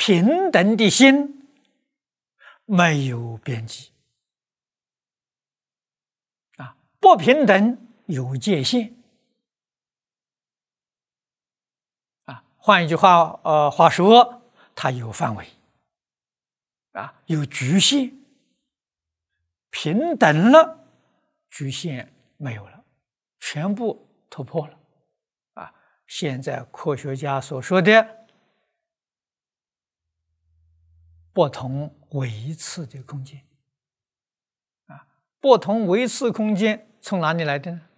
平等的心没有边际啊，不平等有界限啊。换一句话说，它有范围啊，有局限。平等了，局限没有了，全部突破了啊！现在科学家所说的不同维次的空间啊，不同维次空间从哪里来的呢？